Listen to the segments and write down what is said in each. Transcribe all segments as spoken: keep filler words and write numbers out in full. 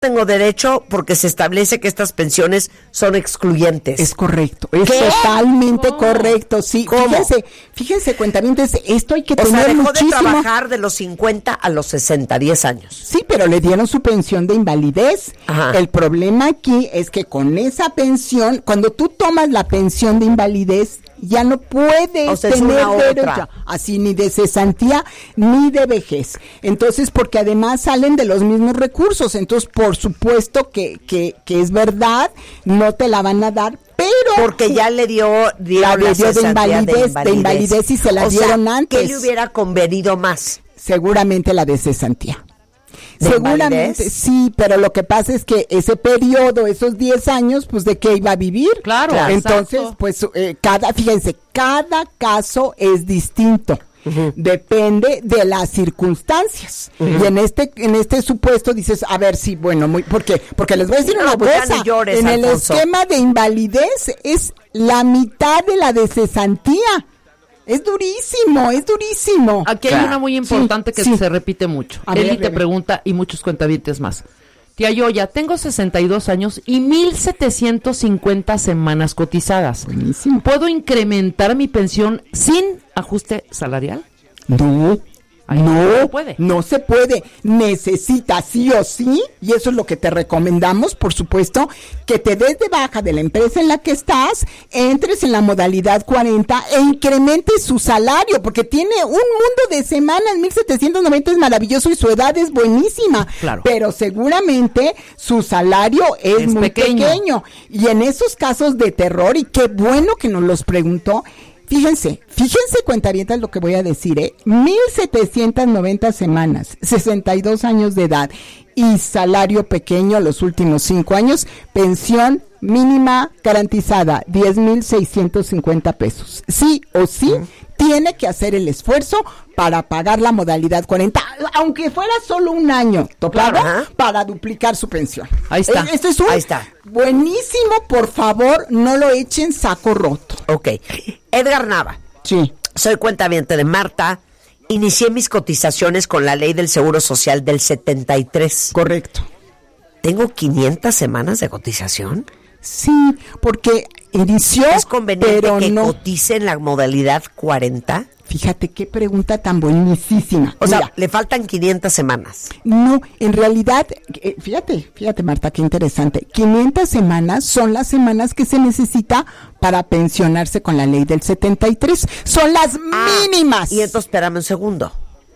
tengo derecho porque se establece que estas pensiones son excluyentes. Es correcto, es ¿Qué? totalmente ¿Cómo? correcto, sí. ¿Cómo? Fíjense, fíjense, cuentavientes, esto hay que o tener sea, dejó muchísimo. de trabajar de los cincuenta a los sesenta, diez años. Sí, pero le dieron su pensión de invalidez. Ajá. El problema aquí es que con esa pensión, cuando tú tomas la pensión de invalidez, ya no puedes o sea, tener es una derecho, otra. así ni de cesantía ni de vejez. Entonces, porque además salen de los mismos recursos, entonces por supuesto que, que, que es verdad, no te la van a dar, pero porque ya le dio, dio la, la le dio de invalidez, de invalidez, de invalidez y se la o dieron sea, antes. ¿qué le hubiera convenido más? Seguramente la de cesantía. ¿De Seguramente, invalidez? sí, pero lo que pasa es que ese periodo, esos diez años, pues ¿de qué iba a vivir? Claro, Entonces, exacto. pues eh, cada, fíjense, cada caso es distinto. Uh-huh. Depende de las circunstancias. Uh-huh. Y en este en este supuesto dices, a ver, sí, bueno, muy, ¿por qué? Porque les voy a decir no, una pues cosa, no llores, en el Alfonso. esquema de invalidez es la mitad de la de cesantía. Es durísimo, es durísimo. Aquí hay Claro. una muy importante Sí, que sí. se repite mucho. A ver, Eli te bebé. pregunta y muchos cuentavientes más. Tía Yoya, tengo sesenta y dos años y mil setecientos cincuenta semanas cotizadas. Buenísimo. ¿Puedo incrementar mi pensión sin ajuste salarial? No, Ay, no, no se puede. no se puede. Necesitas sí o sí, y eso es lo que te recomendamos, por supuesto, que te des de baja de la empresa en la que estás, entres en la modalidad cuarenta e incrementes su salario, porque tiene un mundo de semanas, mil setecientos noventa es maravilloso y su edad es buenísima, Claro. pero seguramente su salario es, Es muy pequeño. pequeño. Y en esos casos de terror, y qué bueno que nos los preguntó, Fíjense, fíjense cuentavientas lo que voy a decir, ¿eh? mil setecientas noventa semanas, sesenta y dos años de edad y salario pequeño los últimos cinco años, pensión mínima garantizada, diez mil seiscientos cincuenta pesos. Sí o sí, uh-huh. tiene que hacer el esfuerzo para pagar la modalidad cuarenta, aunque fuera solo un año, ¿tocado? Claro, para duplicar su pensión. Ahí está. Esto es un Ahí está. buenísimo, por favor, no lo echen saco roto. Ok. Edgar Nava. Sí. Soy cuentaviente de Marta. Inicié mis cotizaciones con la ley del Seguro Social del setenta y tres. Correcto. ¿Tengo quinientas semanas de cotización? Sí, porque inició, ¿Es conveniente pero que no. cotice en la modalidad cuarenta? Fíjate qué pregunta tan buenísima. O Mira, sea, le faltan quinientas semanas. no, en realidad, eh, fíjate, fíjate Marta, qué interesante. quinientas semanas son las semanas que se necesita para pensionarse con la ley del setenta y tres. Son las Ah, mínimas. Y entonces, espérame un segundo.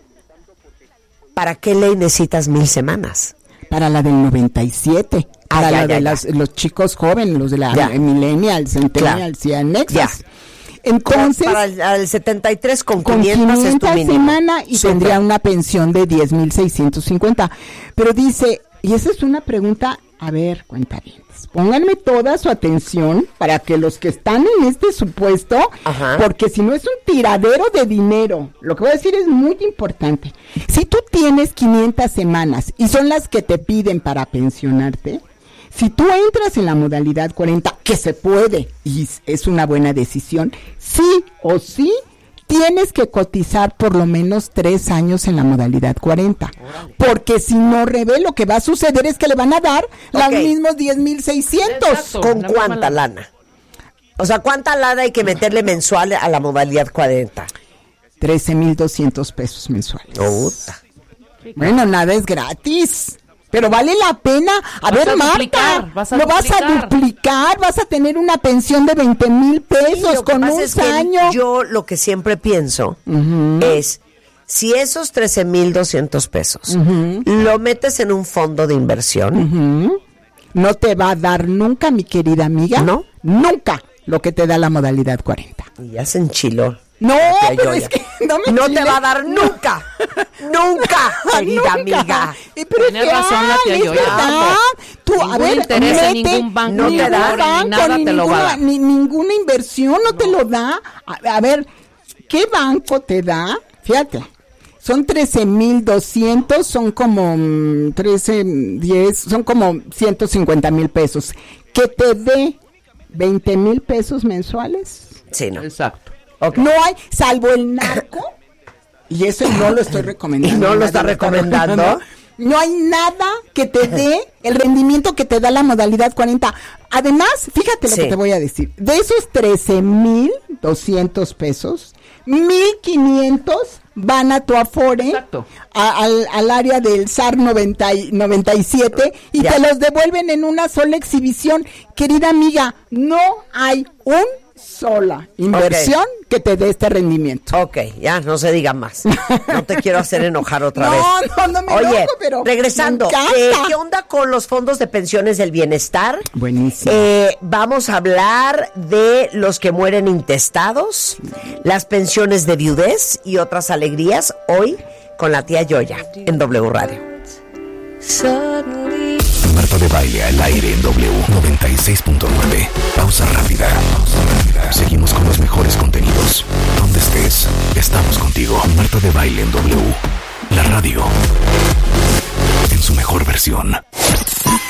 ¿Para qué ley necesitas mil semanas? Para la del noventa y siete. Ah, Para ya, la ya, de ya. las, los chicos jóvenes, los de la Ya. millennials, centennials y anexas. Ya. Entonces, Para el, el setenta y tres con, con quinientas, es tu quinientas mínimo. semana y Súper. tendría una pensión de diez mil seiscientos cincuenta. Pero dice, y esa es una pregunta, a ver, cuentavientes, pónganme toda su atención para que los que están en este supuesto, Ajá. porque si no es un tiradero de dinero, lo que voy a decir es muy importante. Si tú tienes quinientas semanas y son las que te piden para pensionarte, si tú entras en la modalidad cuarenta, que se puede y es una buena decisión, sí o sí tienes que cotizar por lo menos tres años en la modalidad cuarenta. Porque si no, Rebe, lo que va a suceder es que le van a dar los Ok. mismos diez mil seiscientos. Exacto. ¿Con La cuánta misma lana? O sea, ¿cuánta lana hay que meterle mensual a la modalidad cuarenta? trece mil doscientos pesos mensuales. Puta. Bueno, nada es gratis. Pero vale la pena. A Vas ver, a Marta, duplicar, vas a lo vas a duplicar. duplicar, vas a tener una pensión de veinte mil pesos Lo que con pasa un es que año. yo lo que siempre pienso Ujú. es, si esos trece mil doscientos pesos Ujú. lo metes en un fondo de inversión, Ujú. No te va a dar nunca, mi querida amiga. ¿No? Nunca lo que te da la modalidad cuarenta. y ya se enchiló. No, Tía pero Yoya. es que no me No te enchile. va a dar nunca, nunca, querida Nunca. amiga. Eh, pero es Tienes razón la real, tía es Yoya. verdad. Tú, a Ningún ver, interés en mete, ningún banco, ni ningún ahorro, ni banco, nada ni te lo va a ninguna, dar. ni ninguna inversión no, te lo da. A, a ver, ¿qué banco te da? Fíjate. Son trece mil doscientos, son como mm, trece, diez, son como ciento cincuenta mil pesos. Que te dé veinte mil pesos mensuales. Sí, no. Exacto. Ok. No hay, salvo el narco, y eso no lo estoy recomendando. Y no lo nadie está recomendando. No hay nada que te dé el rendimiento que te da la modalidad cuarenta. Además, fíjate lo Sí. que te voy a decir. De esos trece mil doscientos pesos, mil quinientos van a tu Afore, Exacto. a- al, al área del S A R noventa y, noventa y siete y Ya. te los devuelven en una sola exhibición. Querida amiga, no hay un sola inversión que te dé este rendimiento. Ok, ya, no se diga más. No te quiero hacer enojar otra No, vez. no, no me Oye, enojo, pero regresando, me encanta. eh, ¿qué onda con los fondos de pensiones del bienestar? Buenísimo. Eh, vamos a hablar de los que mueren intestados, las pensiones de viudez y otras alegrías hoy con la tía Yoya en W Radio. Marta de Baile al aire en W noventa y seis punto nueve. Pausa rápida. Pausa rápida. Seguimos con los mejores contenidos. Donde estés, estamos contigo. Marta de Baile en W. La radio. En su mejor versión.